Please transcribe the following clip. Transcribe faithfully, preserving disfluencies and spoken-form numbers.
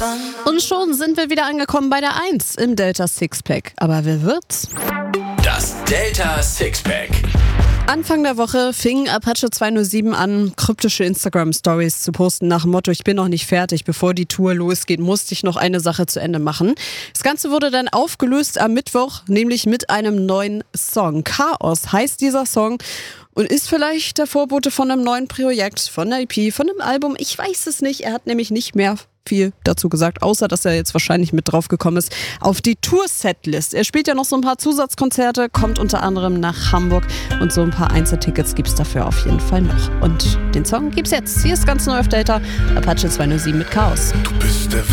Und schon sind wir wieder angekommen bei der eins im Delta Sixpack. Aber wer wird's? Das Delta Sixpack. Anfang der Woche fing Apache zwei null sieben an, kryptische Instagram-Stories zu posten nach dem Motto, ich bin noch nicht fertig, bevor die Tour losgeht, musste ich noch eine Sache zu Ende machen. Das Ganze wurde dann aufgelöst am Mittwoch, nämlich mit einem neuen Song. Chaos heißt dieser Song und ist vielleicht der Vorbote von einem neuen Projekt, von einer E P, von einem Album, ich weiß es nicht. Er hat nämlich nicht mehr viel dazu gesagt, außer dass er jetzt wahrscheinlich mit drauf gekommen ist auf die Tour-Setlist. Er spielt ja noch so ein paar Zusatzkonzerte, kommt unter anderem nach Hamburg und so ein paar Einzeltickets gibt's dafür auf jeden Fall noch. Und den Song gibt's jetzt. Hier ist ganz neu auf Delta, Apache zwei null sieben mit Chaos. Du bist der